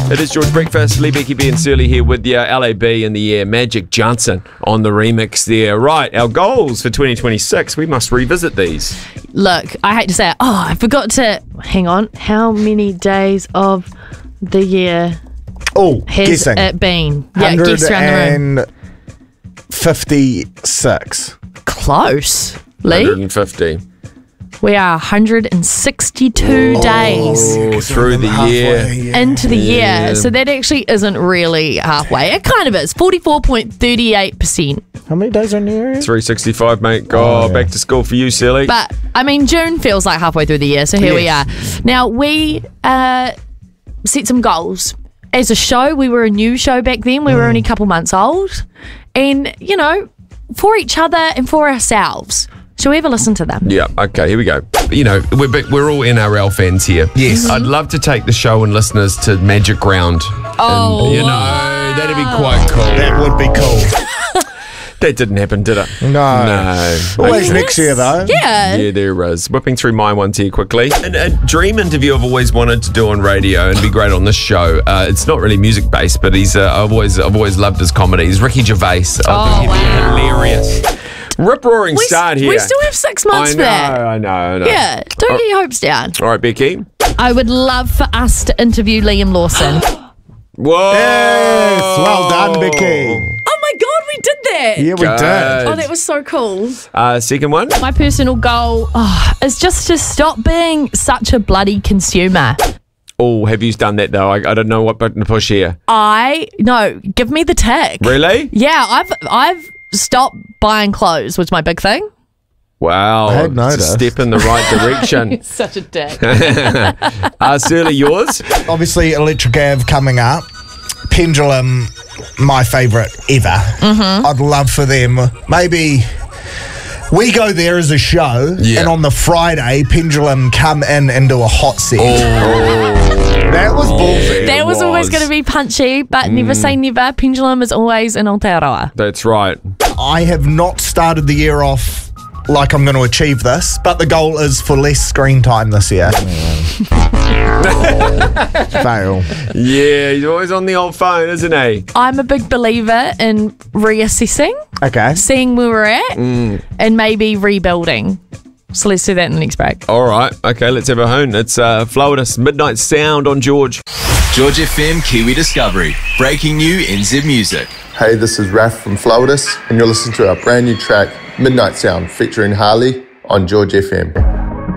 It is George Breakfast, Lee, Becky, B and Surly here with you. LAB in the air, Magic Johnson on the remix there. Right, our goals for 2026, we must revisit these. Look, I hate to say it. Oh, I forgot to... Hang on. How many days of the year has guessing. it been? Yeah, guess around the room. 156. Close. Lee? 150. We are 162 days Through the year. into the year. So that actually isn't really halfway. It kind of is. 44.38%. How many days are in the area? 365, mate. Go back to school for you, silly. But, I mean, June feels like halfway through the year, so here we are. Now, we set some goals. As a show, we were a new show back then. We were only a couple months old. And, you know, for each other and for ourselves. Shall we ever listen to them? Yeah, okay, here we go. You know, we're all NRL fans here. Yes. I'd love to take the show and listeners to Magic Round. Oh, And, you know, that'd be quite cool. That would be cool. That didn't happen, did it? No. Always next year, though. Yeah. Yeah, there is. Whipping through my ones here quickly. And a dream interview I've always wanted to do on radio and be great on this show. It's not really music based, but he's I've always loved his comedy. He's Ricky Gervais. I think he'd be hilarious. Rip-roaring start here. We still have 6 months for that. I know. Yeah, don't get your hopes down. All right, Becky. I would love for us to interview Liam Lawson. Whoa. Yes, well done, Becky. Oh my God, we did that. Yeah, we Good. did. Oh, that was so cool. Second one. My personal goal is just to stop being such a bloody consumer. Oh, have you done that though? I don't know what button to push here. No, give me the tick. Really? Yeah, I've stopped buying clothes, was my big thing. Wow. I had It's noticed. a step in the right direction. Such a dick. Surly, yours? Obviously, Electric Ave coming up. Pendulum, my favourite ever. I'd love for them. Maybe we go there as a show, and on the Friday, Pendulum come in and do a hot set. That was ballsy. That was always going to be punchy, but never say never. Pendulum is always in Aotearoa. That's right. I have not started the year off like I'm going to achieve this, but the goal is for less screen time this year. Fail. Yeah, he's always on the old phone, isn't he? I'm a big believer in reassessing, Okay. seeing where we're at, and maybe rebuilding. So let's do that in the next break. All right. Okay, let's have a hoon. It's Flowdus, Midnight Sound on George. George FM Kiwi Discovery. Breaking new NZ music. Hey, this is Raph from Flowdus, and you're listening to our brand new track, Midnight Sound, featuring Harley on George FM.